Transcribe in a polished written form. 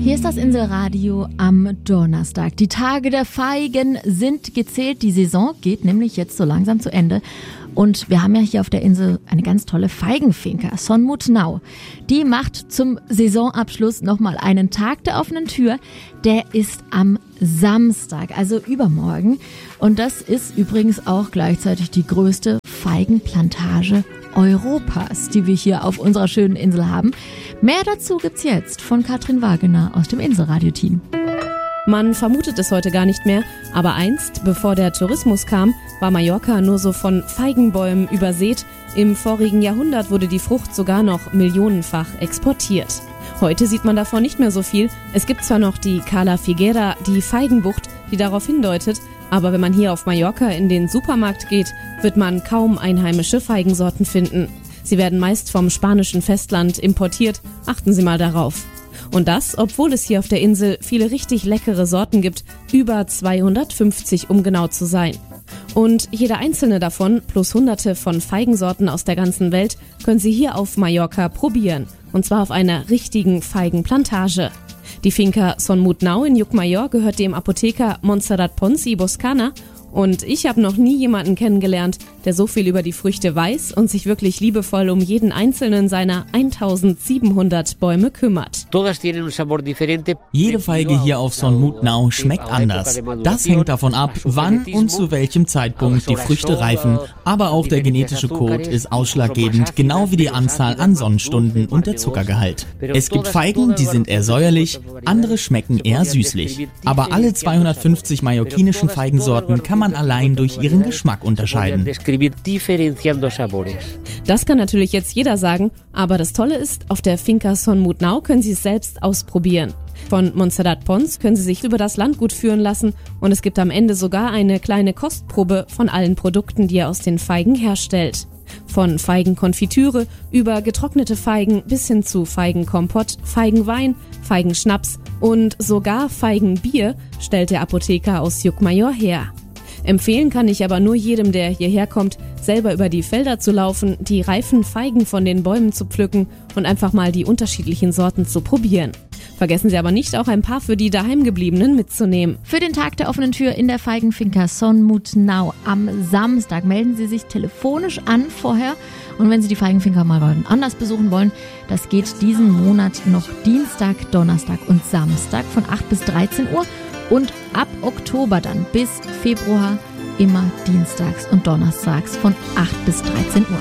Hier ist das Inselradio am Donnerstag. Die Tage der Feigen sind gezählt. Die Saison geht nämlich jetzt so langsam zu Ende. Und wir haben ja hier auf der Insel eine ganz tolle Feigenfinca, Son Mut Nau. Die macht zum Saisonabschluss nochmal einen Tag der offenen Tür. Der ist am Samstag, also übermorgen. Und das ist übrigens auch gleichzeitig die größte Feigenplantage Europas, die wir hier auf unserer schönen Insel haben. Mehr dazu gibt's jetzt von Katrin Wagener aus dem Inselradio-Team. Man vermutet es heute gar nicht mehr, aber einst, bevor der Tourismus kam, war Mallorca nur so von Feigenbäumen übersät. Im vorigen Jahrhundert wurde die Frucht sogar noch millionenfach exportiert. Heute sieht man davon nicht mehr so viel. Es gibt zwar noch die Cala Figuera, die Feigenbucht, die darauf hindeutet, aber wenn man hier auf Mallorca in den Supermarkt geht, wird man kaum einheimische Feigensorten finden. Sie werden meist vom spanischen Festland importiert, achten Sie mal darauf. Und das, obwohl es hier auf der Insel viele richtig leckere Sorten gibt, über 250 um genau zu sein. Und jede einzelne davon, plus hunderte von Feigensorten aus der ganzen Welt, können Sie hier auf Mallorca probieren. Und zwar auf einer richtigen Feigenplantage. Die Finca Son Mut Nau in Llucmajor gehört dem Apotheker Montserrat Pons y Boscana. Und ich habe noch nie jemanden kennengelernt, der so viel über die Früchte weiß und sich wirklich liebevoll um jeden einzelnen seiner 1700 Bäume kümmert. Jede Feige hier auf Son Mut Nau schmeckt anders. Das hängt davon ab, wann und zu welchem Zeitpunkt die Früchte reifen. Aber auch der genetische Code ist ausschlaggebend, genau wie die Anzahl an Sonnenstunden und der Zuckergehalt. Es gibt Feigen, die sind eher säuerlich, andere schmecken eher süßlich. Aber alle 250 mallorquinischen Feigensorten kann man allein durch ihren Geschmack unterscheiden. Das kann natürlich jetzt jeder sagen, aber das Tolle ist, auf der Finca Son Mut Nau können Sie es selbst ausprobieren. Von Montserrat Pons können Sie sich über das Landgut führen lassen und es gibt am Ende sogar eine kleine Kostprobe von allen Produkten, die er aus den Feigen herstellt. Von Feigenkonfitüre über getrocknete Feigen bis hin zu Feigenkompott, Feigenwein, Feigenschnaps und sogar Feigenbier stellt der Apotheker aus Llucmajor her. Empfehlen kann ich aber nur jedem, der hierher kommt, selber über die Felder zu laufen, die reifen Feigen von den Bäumen zu pflücken und einfach mal die unterschiedlichen Sorten zu probieren. Vergessen Sie aber nicht, auch ein paar für die Daheimgebliebenen mitzunehmen. Für den Tag der offenen Tür in der Feigenfinca Son Mut Nau am Samstag melden Sie sich telefonisch an vorher. Und wenn Sie die Feigenfinca mal anders besuchen wollen, das geht diesen Monat noch Dienstag, Donnerstag und Samstag von 8 bis 13 Uhr. Und ab Oktober dann bis Februar immer dienstags und donnerstags von 8 bis 13 Uhr.